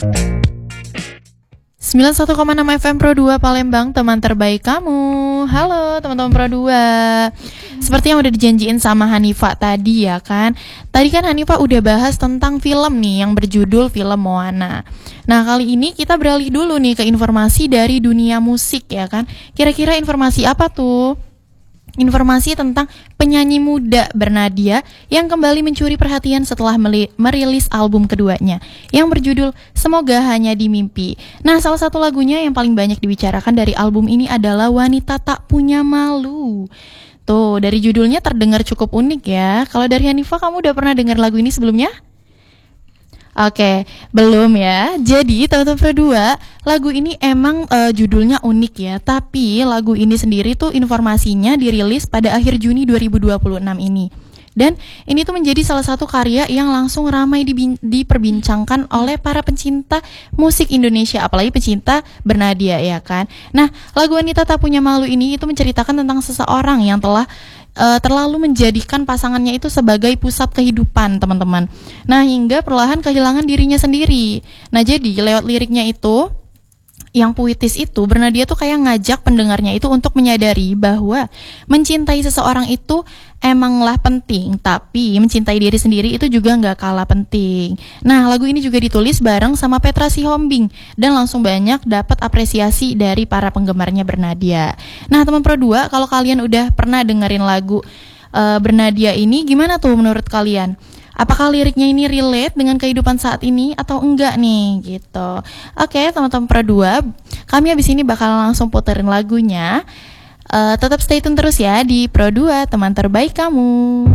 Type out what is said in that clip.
91,6 FM Pro 2 Palembang, teman terbaik kamu. Halo teman-teman Pro 2. Seperti yang udah dijanjiin sama Hanifa tadi ya kan. Tadi kan Hanifa udah bahas tentang film nih yang berjudul film Moana. Nah kali ini kita beralih dulu nih ke informasi dari dunia musik ya kan. Kira-kira informasi apa tuh? Informasi tentang penyanyi muda Bernadia yang kembali mencuri perhatian setelah merilis album keduanya yang berjudul Semoga Hanya di Mimpi. Nah, salah satu lagunya yang paling banyak dibicarakan dari album ini adalah Wanita Tak Punya Malu. Tuh, dari judulnya terdengar cukup unik ya. Kalau dari Hanifa, kamu udah pernah dengar lagu ini sebelumnya? Oke, belum ya. Jadi teman-teman Pro 2, lagu ini emang judulnya unik ya. Tapi lagu ini sendiri tuh informasinya dirilis pada akhir Juni 2026 ini. Dan ini tuh menjadi salah satu karya yang langsung ramai diperbincangkan oleh para pencinta musik Indonesia, apalagi pencinta Bernadia ya kan. Nah, lagu Wanita Tak Punya Malu ini itu menceritakan tentang seseorang yang telah terlalu menjadikan pasangannya itu sebagai pusat kehidupan teman-teman. Nah hingga perlahan kehilangan dirinya sendiri. Nah jadi lewat liriknya itu yang puitis itu Bernadia tuh kayak ngajak pendengarnya itu untuk menyadari bahwa mencintai seseorang itu emanglah penting, tapi mencintai diri sendiri itu juga nggak kalah penting. Nah lagu ini juga ditulis bareng sama Petra Sihombing dan langsung banyak dapat apresiasi dari para penggemarnya Bernadia. Nah teman Pro 2, kalau kalian udah pernah dengerin lagu Bernadia ini, gimana tuh menurut kalian? Apakah liriknya ini relate dengan kehidupan saat ini atau enggak nih gitu. Oke teman-teman Pro 2, kami habis ini bakal langsung puterin lagunya. Tetap stay tune terus ya di Pro 2, teman terbaik kamu.